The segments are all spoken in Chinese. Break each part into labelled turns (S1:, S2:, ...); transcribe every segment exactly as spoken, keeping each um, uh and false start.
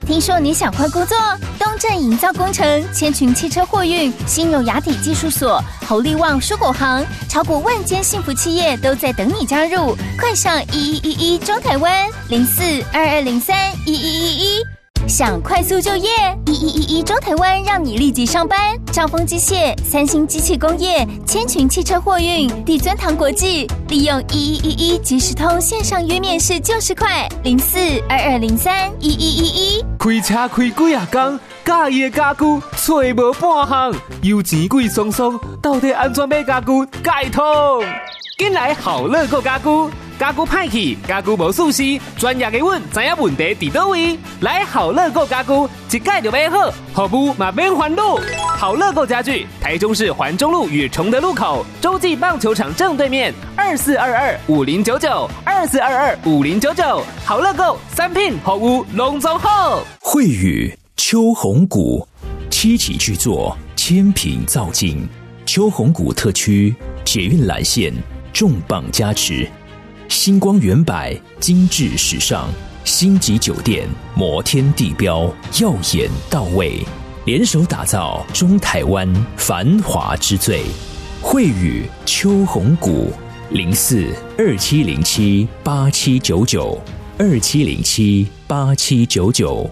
S1: 听说你想换工作？东正营造工程、千群汽车货运、新柔雅体技术所、侯利旺蔬果行，超过万间幸福企业都在等你加入。快上一一一一中台湾零四二二零三一一一一。想快速就业？一一一一中台湾让你立即上班。兆丰机械、三星机器工业、千群汽车货运、地尊堂国际，利用一一一一即时通线上约面试就是快。零四二二零三一一一一。
S2: 开车开几啊天，介意的家具找无半项，油钱贵松松，到底安怎买家具解通？紧来好乐购家具。家具歹去，家具无舒适，专业的阮知影问题伫倒位。来好乐购家具，一改就买好，服务嘛免烦恼。好乐购家具，台中市环中路与崇德路口，洲际棒球场正对面，二四二二五零九九，二四二二五零九九。好乐购，三品服务拢总好。
S3: 惠宇秋红谷七期巨作，千品造景，秋红谷特区捷运蓝线重磅加持。星光远百，精致时尚，星级酒店，摩天地标，耀眼到位，联手打造中台湾繁华之最。惠宇秋红谷零四二七零七八七九九二七零七八七九九。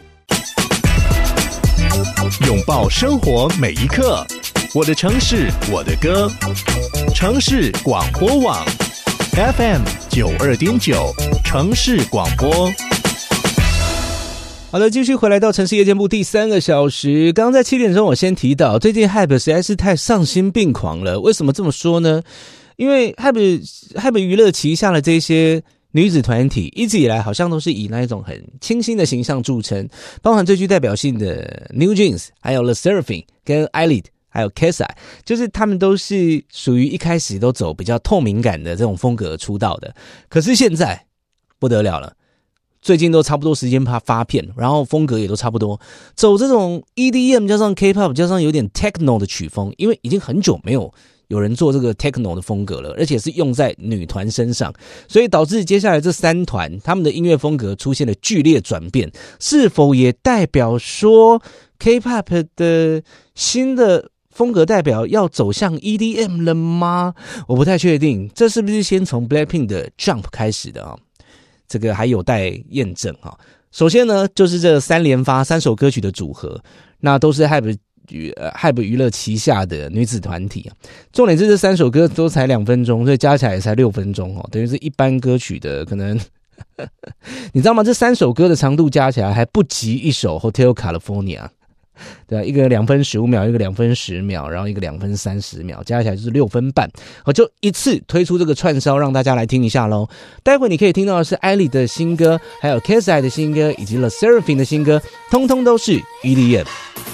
S4: 拥抱生活每一刻，我的城市，我的歌，城市广播网。F M 九二点九城市广播。
S5: 好的，继续回来到城市夜间部第三个小时。刚刚在七点钟我先提到，最近 Hype 实在是太丧心病狂了。为什么这么说呢？因为 Hype Hype 娱乐旗下的这些女子团体一直以来好像都是以那一种很清新的形象著称，包含最具代表性的 New Jeans， 还有 Le Sserafim 跟 Eyelid，还有 Kesa， 就是他们都是属于一开始都走比较透明感的这种风格出道的。可是现在不得了了，最近都差不多时间发片，然后风格也都差不多，走这种 E D M 加上 K-pop 加上有点 techno 的曲风，因为已经很久没有有人做这个 techno 的风格了，而且是用在女团身上，所以导致接下来这三团他们的音乐风格出现了剧烈转变。是否也代表说 K-pop 的新的风格代表要走向 E D M 了吗？我不太确定，这是不是先从 Blackpink 的 Jump 开始的啊？这个还有待验证啊。首先呢，就是这三连发三首歌曲的组合，那都是 Hype Hype 娱乐旗下的女子团体啊。重点是这三首歌都才两分钟，所以加起来也才六分钟哦，等于是一般歌曲的可能你知道吗？这三首歌的长度加起来还不及一首 Hotel California。对啊，一个两分十五秒，一个两分十秒，然后一个两分三十秒，加起来就是六分半。我就一次推出这个串烧，让大家来听一下咯。待会你可以听到的是艾莉的新歌，还有 Kesa 的新歌，以及 Le Sserafim 的新歌，通通都是 E D M。